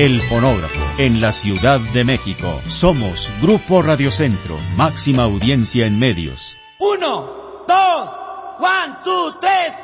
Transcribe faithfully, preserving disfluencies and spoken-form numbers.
El Fonógrafo, en la Ciudad de México. Somos Grupo Radio Centro, máxima audiencia en medios. Uno, dos, one, two, tres.